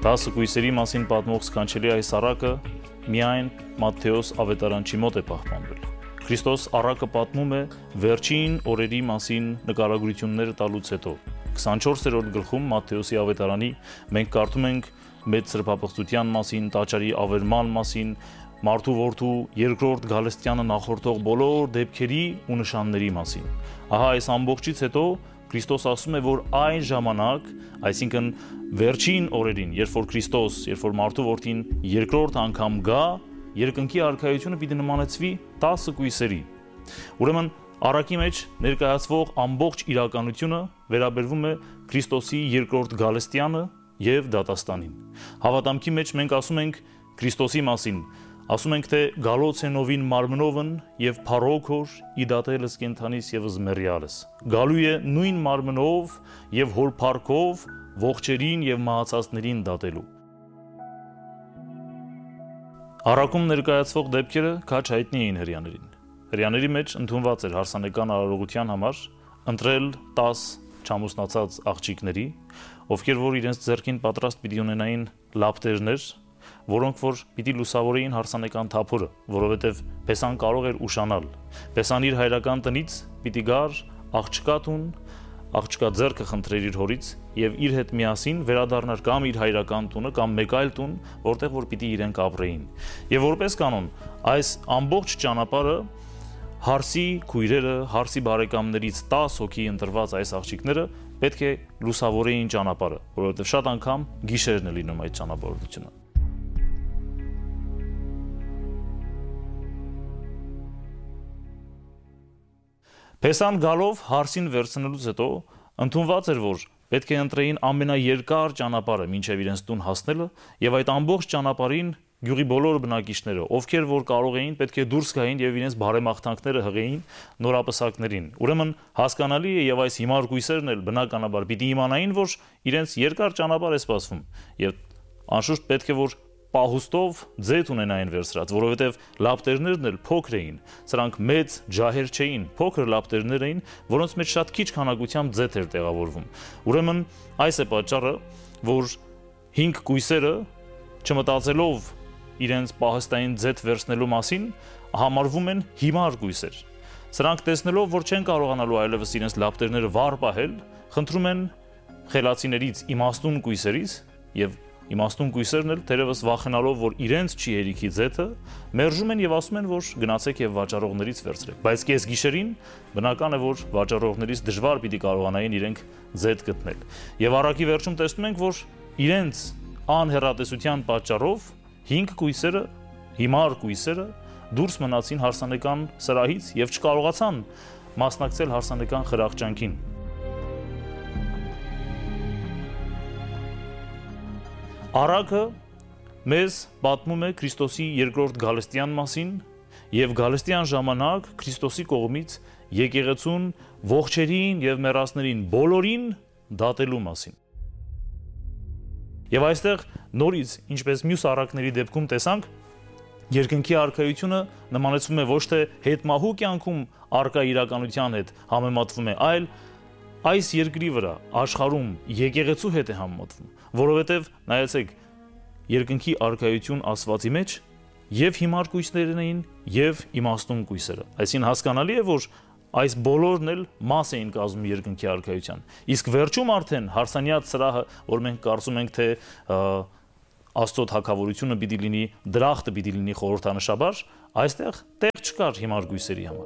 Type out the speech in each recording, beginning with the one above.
10 կույսերի մասին պատմող սքանչելի այս առակը միայն Մատթեոս ավետարանչի մոտ է պահպանվել։ Քրիստոս առակը պատմում է վերջին օրերի մասին նկարագրությունները տալուց հետո։ 24-րդ գլխում Մատթեոսի ավետարանի մենք կարդում ենք մեծ սրբապղծության մասին, տաճարի ավերման մասին, մարդու որդու երկրորդ գալստյանը նախորդող բոլոր դեպքերի ու նշանների մասին։ Ահա այս ամբողջից հետո Քրիստոս ասում է, որ այն ժամանակ, այսինքն վերջին օրերին, երբ որ մարդու որդին երկրորդ անգամ գա, երկնքի արքայությունը պիտի նմանեցվի 10 կույսերի։ Ուրեմն առակի մեջ ներկայացվող ամբողջ իրականությունը վերաբերվում է Քրիստոսի երկրորդ գալստյանը եւ դատաստանին։ Հավատամքի մեջ մենք ասում ենք Քրիստոսի մասին, ասում ենք թե գալոց է նովին մարմնովն եւ փառոքոր իդատելս կենթանիս եւս մեռյալս։ Գալու է նույն մարմնով եւ հոր փառքով ողջերին եւ մահացածներին դատելու։ Առակում ներկայացվող դեպքերը քաչ հայտնի էին հрьяաներին։ Հрьяաների մեջ ընդունված էր հարսանեկան արարողության համար ընտրել 10 չամուսնացած աղջիկների, ովքեր որ իրենց ձեռքին պատրաստ պիտի ունենային լապտերներ, որոնք որ պիտի լուսավորեին հարսանեկան թափորը, որովհետև Պեսան կարող էր ուշանալ։ Պեսան իր հայրական տնից պիտի գար աղջկա տուն, աղջկա ձեռքը խնդրեր իր հորից եւ իր հետ միասին վերադառնար կամ իր հայրական տունը կամ մեկ այլ տուն, որտեղ որ պիտի իրենք ապրեին։ Եվ որպես կանոն, այս ամբողջ ճանապարհը հարսի քույրերը, հարսի բարեկամներից 10 հոգի ընտրված այս աղջիկները պետք է լուսավորեին ճանապարհը, որովհետև շատ անգամ գիշերն է լինում այդ ճանապարհորդությունը։ Պեսան գալով հարսին վերցնելուց հետո ընդունված էր, որ պետք է ընտրեին ամենաերկար ճանապարհը մինչև իրենց տուն հասնելը եւ այդ ամբողջ ճանապարհին գյուղի բոլոր բնակիչները, ովքեր որ կարող էին, պետք է դուրս գային եւ իրենց բարեմաղթանքները հղեին նորապսակներին։ Ուրեմն հասկանալի է եւ այս հիմար կույսերն էլ բնականաբար պիտի իմանային, որ իրենց երկար ճանապարհ է սպասվում եւ անշուշտ պետք է որ պահուստով ձեթ ունենային վերցրած, որովհետև լապտերներն էլ փոքր էին, սրանք մեծ ջահեր չէին, փոքր լապտերներ էին, որոնց մեջ շատ քիչ քանակությամբ ձեթ էր տեղավորվում։ Ուրեմն այս է պատճառը, որ 5 կույսերը չմտածելով իրենց պահստային ձեթ վերցնելու մասին համարվում են հիմար կույսեր։ Սրանք տեսնելով, որ չեն կարողանալու այլևս իրենց լապտերները վառ պահել, խնդրում են խելացիներից իմաստուն կույսերից եւ իմաստուն կույսերն էլ թերևս վախենալով, որ իրենց չի հերիքի ձեթը, մերժում են եւ ասում են, որ գնացեք եւ վաճառողներից վերցրեք։ Բայց կես գիշերին բնական է, որ վաճառողներից դժվար պիտի կարողանային իրենք ձեթ գտնել։ Եվ առակի վերջում տեսնում ենք, որ իրենց անհեռատեսության պատճառով 5 կույսերը, հիմար կույսերը դուրս մնացին հարսանեկան սրահից եւ չկարողացան մասնակցել հարսանեկան խրախճանքին։ Առակը մեզ պատմում է Քրիստոսի երկրորդ գալստյան մասին եւ գալստյան ժամանակ Քրիստոսի կողմից եկեղեցուն ողջերին եւ մեռածներին բոլորին դատելու մասին։ Եվ այստեղ նորից, ինչպես մյուս առակների դեպքում տեսանք, երկնքի արքայությունը նմանեցվում է ոչ թե հետմահու կյանքում առկա իրականության հետ համեմատվում է, այլ այս երկրի վրա աշխարհում եկեղեցու հետ է համեմատվում, որովհետև նայեցեք երկնքի արքայություն ասվածի մեջ եւ հիմար կույսերն էին եւ իմաստուն կույսերը։ Այսինքն հասկանալի է, որ այս բոլորն էլ մաս էին կազմում երկնքի արքայության։ Իսկ վերջում արդեն հարսանյաց սրահը, որ մենք կարծում ենք թե Աստծո թագավորությունը պիտի լինի, դրախտը պիտի լինի խորհրդանշաբար, այստեղ տեղ չկար հիմար կույսերի համար։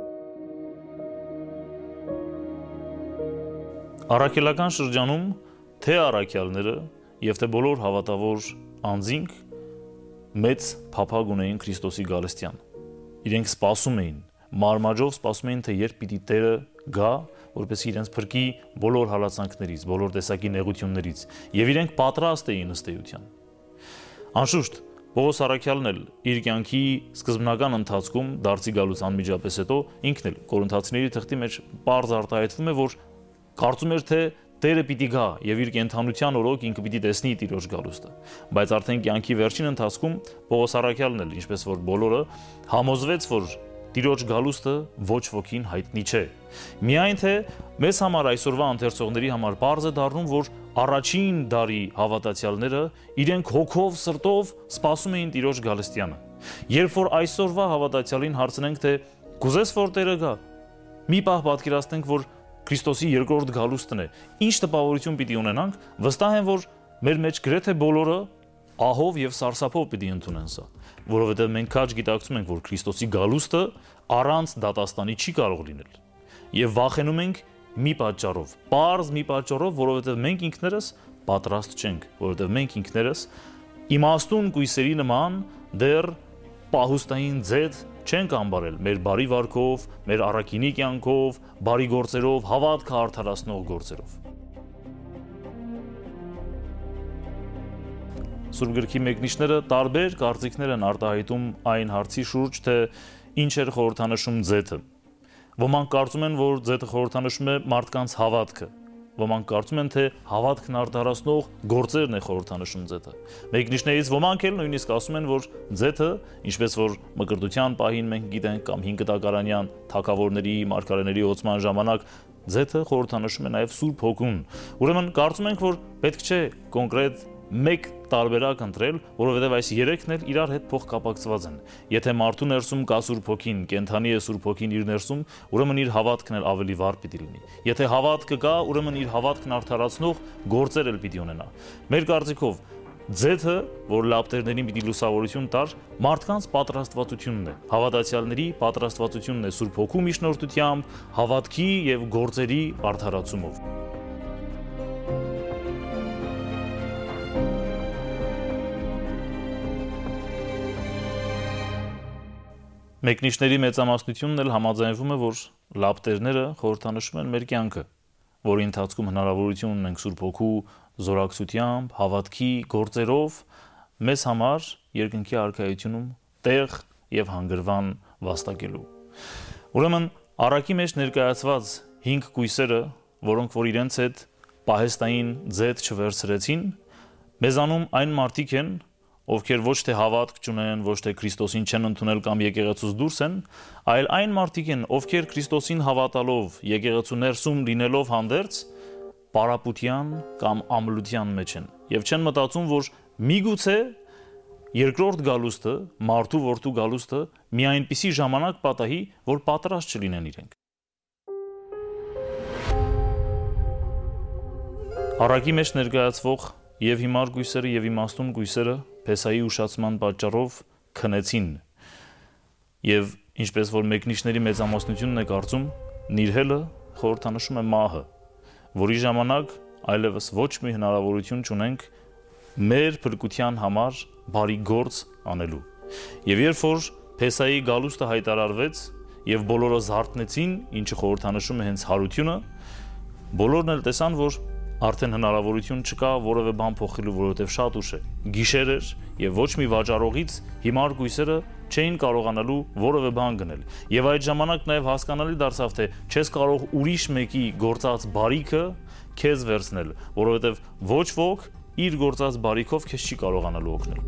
Առաքելական շրջանում թե առաքյալները եւ թե բոլոր հավատավոր անձինք մեծ փափագ ունեին Քրիստոսի գալստյան։ Իրենք սպասում էին, մարմաճով սպասում էին, թե երբ պիտի Տերը գա, որպեսզի իրենց փրկի բոլոր հալածանքներից, բոլոր տեսակի նեղություններից, եւ իրենք պատրաստ էին ըստ էության։ Անշուշտ Պողոս առաքյալն էլ իր կյանքի սկզբնական ընթացքում դարձի գալուց անմիջապես հետո ինքն էլ Կորինթացիների թղթի մեջ պարզ արտահայտվում է, որ կարծում էր, թե Տերը պիտի գա եւ իր կենթանության օրոք ինքը պիտի տեսնի Տիրոջ գալուստը, բայց արդեն կյանքի վերջին ընթացքում Պողոս առաքյալն էլ, ինչպես որ բոլորը, համոզվեց, որ Տիրոջ գալուստը ոչ ոքին հայտնի չէ։ Միայն թե մեզ համար այսօրվա ընթերցողների համար պարզ է դառնում, որ առաջին դարի հավատացյալները իրենք հոգով, սրտով սպասում էին Տիրոջ գալստյանը։ Երբ որ այսօրվա հավատացյալին հարցնենք, թե կուզես որ Տերը գա, մի պահ պատկերացնենք, որ Քրիստոսի երկրորդ գալուստն է, ինչ տպավորություն պիտի ունենանք, վստահ եմ, որ մեր մեջ գրեթե բոլորը ահով եւ սարսափով պիտի ընդունեն սա, որովհետեւ մենք քաջ գիտակցում ենք, որ Քրիստոսի գալուստը առանց դատաստանի չի կարող լինել։ Եվ վախենում ենք մի պատճառով, պարզ մի պատճառով, որովհետև մենք ինքներս պատրաստ չենք, որովհետև մենք ինքներս իմաստուն կույսերի նման դեռ պահուստային ձեթ չենք ամբարել մեր բարի վարքով, մեր առաքինի կյանքով, բարի գործերով, հավատքը արդարացնող գործերով։ Սուրբ գրքի մեկնիչները տարբեր կարծիքներ են արտահայտում այն հարցի շուրջ, թե ինչ էր խորհրդանշում ձեթը։ Ոմանք կարծում են, որ ձեթը խորհրդանշում է մարդկանց հավատքը, ոմանք կարծում են, թե հավատքն արդարացնող գործերն է խորհրդանշում ձեթը։ Մեկնիչներից ոմանք էլ նույնիսկ ասում են, որ ձեթը, ինչպես որ մկրտության պահին մենք գիտենք կամ 5 տակարանյան թագավորների, մարգարեների ոցման ժամանակ ձեթը խորհրդանշում է նաև Սուրբ Հոգուն։ Ուրեմն կարծում ենք, որ պետք չէ կոնկրետ մեկ տարբերակ ընտրել, որովհետև այս երեքն էլ իրար հետ փոխկապակցված են։ Եթե մարդու ներսում կա Սուրբ Հոգին, կենդանի է Սուրբ Հոգին իր ներսում, ուրեմն իր հավատքն էլ ավելի վառ պիտի լինի։ Եթե հավատքը կա, ուրեմն իր հավատքն արդարացնող գործեր էլ պիտի ունենա։ Մեր կարծիքով ձեթը, որ լապտերներին պիտի լուսավորություն տար, մարդկանց պատրաստվածությունն է, հավատացյալների պատրաստվածությունն է Սուրբ Հոգու միջնորդությամբ, հավատքի եւ գործերի արդարացումով։ Մեկնիչների մեծամասնությունն էլ համաձայնվում է, որ լապտերները խորհրդանշում են մեր կյանքը, որի ընթացքում հնարավորություն ունենք Սուրբ Հոգու զորակցությամբ, հավատքի գործերով մեզ համար երկնքի արքայությունում տեղ եւ հանգրվան վաստակելու։ Ուրեմն առակի մեջ ներկայացված 5 կույսերը, որոնք որ իրենց հետ պահեստային ձեթ չվերցրեցին, մեզանում այն մարդիկ են, ովքեր ոչ թե հավատք չունեն, ոչ թե Քրիստոսին չեն ընդունել կամ եկեղեցուց դուրս են, այլ այն մարդիկ են, ովքեր Քրիստոսին հավատալով, եկեղեցու ներսում լինելով հանդերձ, պարապության կամ ամլության մեջ են եւ չեն մտածում, որ միգուցե երկրորդ գալուստը, մարդու որդու գալուստը մի այնպիսի ժամանակ պատահի, որ պատրաստ չլինեն իրենք։ Առակի մեջ ներկայացվող եւ հիմար գույսերը եւ իմաստուն գույսերը Փեսայի ուշացման պատճառով քնեցին եւ ինչպես որ մեկնիչների մեծամասնությունն է կարծում, նիրհելը խորհրդանշում է մահը, որի ժամանակ այլևս ոչ մի հնարավորություն չունենք մեր փրկության համար բարի գործ անելու։ Եվ երբ որ Փեսայի գալուստը հայտարարվեց եւ բոլորը զարթնեցին, ինչը խորհրդանշում է հենց հարությունը, բոլորն էլ տեսան, որ արդեն հնարավորություն չկա որևէ բան փոխելու, որովհետև շատ ուշ է։ Գիշեր էր եւ ոչ մի վաճառողից հիմար գույսերը չէին կարողանալու որևէ բան գնել։ Եվ այդ ժամանակ նաեւ հասկանալի դարձավ, թե չես կարող ուրիշ մեկի գործած բարիքը քեզ վերցնել, որովհետև ոչ ոք իր գործած բարիքով քեզ չի կարողանալու օգնել։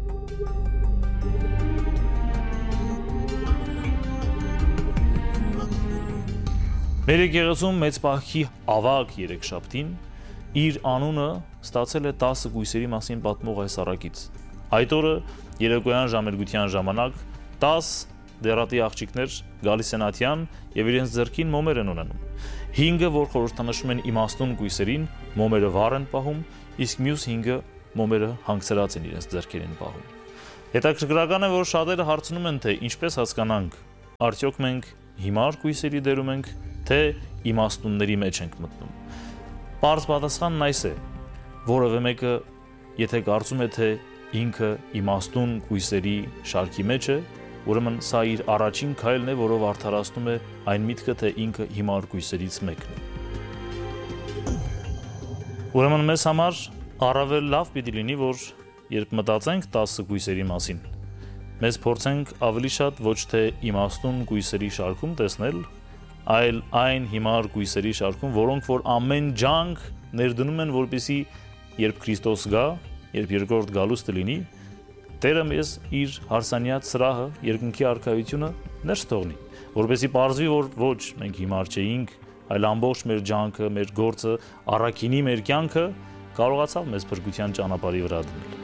Մեր եկեղեցում մեծ պահքի ավագ երեքշաբթին իր անունը ստացել է 10 գույսերի մասին պատմող այս առակից։ Այդ օրը երեկոյան ժամերգության ժամանակ 10 դերատի աղջիկներ գալիս են ատյան եւ իրենց ձեռքին մոմեր են ունենում։ 5-ը, որ խորհրդանշում են իմաստուն գույսերին, մոմերը վառ են պահում, իսկ մյուս 5-ը մոմերը հանգցրած են իրենց ձեռքերին պահում։ Հետաքրքրական է, որ շատերը հարցնում են, թե ինչպես հասկանանք, արդյոք մենք հիմար գույսերի դերում ենք, թե իմաստունների մեջ ենք մտնում։ Պարզ պատասխանն այս է, որևէ մեկը, եթե կարծում է, թե ինքը իմաստուն գույսերի շարքի մեջ է, ուրեմն սա իր առաջին քայլն է, որով արդարացնում է այն միտքը, թե ինքը հիմար գույսերից մեկն է։ Ուրեմն մեզ համար առավել լավ պիտի լինի, որ երբ մտածենք 10 գույսերի մասին, մեզ փորձենք ավելի շատ ոչ թե իմաստուն գույսերի շարքում տեսնել, այլ այն հիմար գույսերի շարքում, որոնք որ ամեն ջանք ներդնում են, որպեսզի երբ Քրիստոս գա, երբ երկրորդ գալուստը լինի, Տերը մեզ իր հարսանյաց սրահը, երկնքի արքայությունը ներս թողնի, որպեսզի պարզվի, որ ոչ մենք հիմար չէինք, այլ ամբողջ մեր ջանքը, մեր գործը, առաքինի մեր կյանքը կարողացավ մեզ փրկության ճանապարհի վրա դնել։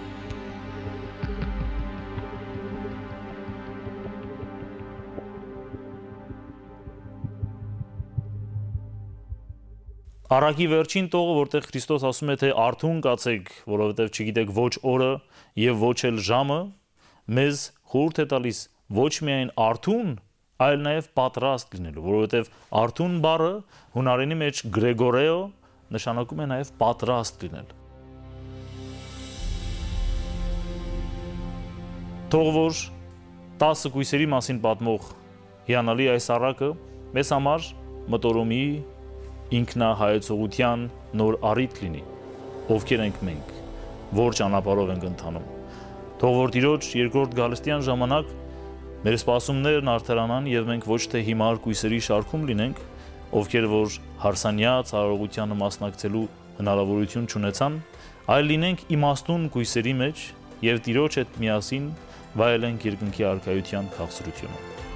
Առակի վերջին տողը, որտեղ Քրիստոս ասում է, թե արթուն կացեք, որովհետև չգիտեք ոչ օրը եւ ոչ էլ ժամը, մեզ խորհուրդ է տալիս ոչ միայն արթուն, այլ նաեւ պատրաստ լինելու, որովհետև արթուն բառը հունարենի մեջ գրեգորեո նշանակում է նաեւ պատրաստ լինել։ Թող որ 10 կույսերի մասին պատմող հիանալի այս առակը մեզ համար մտորումի ինքնահայեցողության նոր առիթ լինի, ովքեր ենք մենք, որ ճանապարհով ենք ընթանում։ Թող որ Տիրոջ երկրորդ գալստյան ժամանակ մեր սպասումներն արդարանան եւ մենք ոչ թե հիմար կույսերի շարքում լինենք, ովքեր որ հարսանյա ցարողությանը մասնակցելու հնարավորություն չունեցան, այլ լինենք իմաստուն կույսերի մեջ եւ Տիրոջ հետ միասին վայելենք երկնքի արքայության քաղցրությունը։